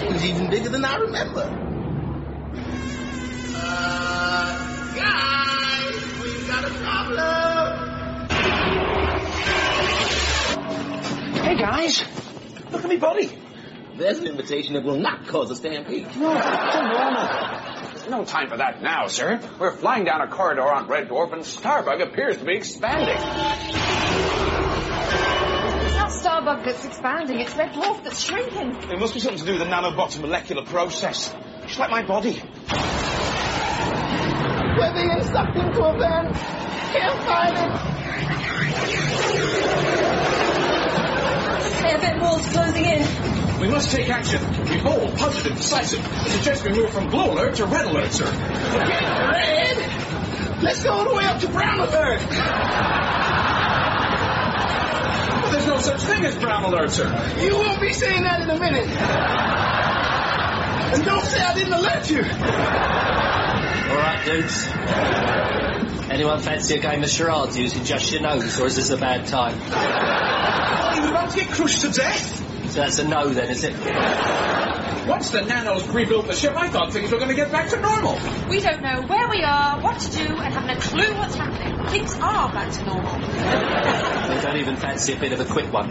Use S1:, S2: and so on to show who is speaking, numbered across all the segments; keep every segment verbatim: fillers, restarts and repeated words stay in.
S1: It was even bigger than I remember. Uh, guys, we got a problem.
S2: Hey, guys, look at me body.
S1: There's an invitation that will not cause a stampede.
S2: No, it's normal. There's no time for that now, sir. We're flying down a corridor on Red Dwarf, and Starbug appears to be expanding.
S3: It's not Starbug that's expanding, it's Red Dwarf that's shrinking.
S2: It must be something to do with the nanobots molecular process. Just like my body.
S1: We're being sucked into a van. Can't find it.
S3: Hey, a bit wall's closing in.
S2: We must take action. Be bold, positive, decisive. I suggest we move from blue alert to red alert, sir.
S1: Red? Let's go all the way up to brown alert.
S2: But there's no such thing as brown alert, sir.
S1: You won't be saying that in a minute. And don't say I didn't alert you.
S4: All right, dudes. Anyone fancy a game of charades using just your nose, or is this a bad time?
S2: Oh, you're about to get crushed to death.
S4: So that's a no, then, is it?
S2: Once the nanos rebuilt the ship, I thought things were going to get back to normal.
S3: We don't know where we are, what to do, and haven't a clue what's happening. Things are back to normal.
S4: They don't even fancy a bit of a quick one.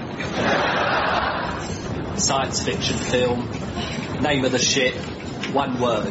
S4: Science fiction film. Name of the ship. One word.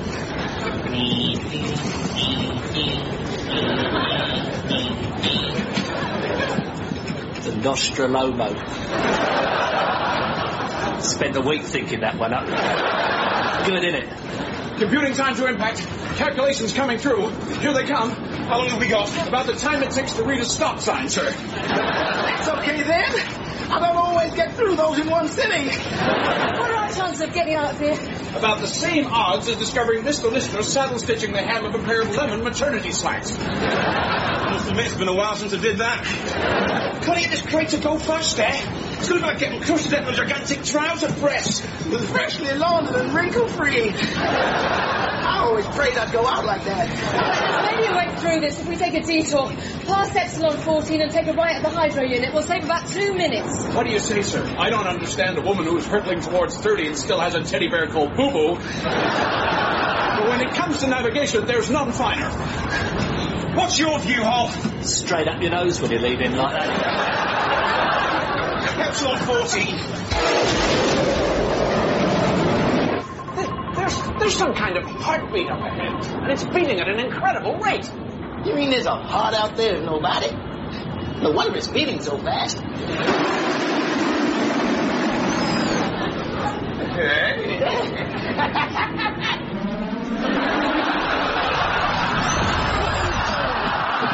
S4: The Nostromo. Spent a week thinking that one up. Good, innit?
S2: Computing time to impact. Calculations coming through. Here they come. How long have we got? About the time it takes to read a stop sign, sir.
S1: That's okay then. I don't always get through those in one sitting.
S3: What are our chances of getting out of here?
S2: About the same odds as discovering Mister Lister saddle-stitching the hem of a pair of lemon maternity slacks. I must admit, it's been a while since I did that. Can't get this crate to go faster. It's good about getting crushed to death with gigantic trouser press.
S1: Freshly laundered and wrinkle-free. I always prayed I'd go out like that.
S3: Maybe a way through this if we take a detour. Past Epsilon fourteen and take a right at the hydro unit. We'll save about two minutes.
S2: What do you say, sir? I don't understand a woman who's hurtling towards thirty and still has a teddy bear called Boo Boo. But when it comes to navigation, there's none finer. What's your view, Hal?
S4: Straight up your nose when you lead in like that.
S2: Epsilon fourteen. There's, there's some kind of heartbeat up ahead, and it's beating at an incredible rate.
S1: You mean there's a heart out there and nobody? No wonder it's beating so fast.
S2: Hey.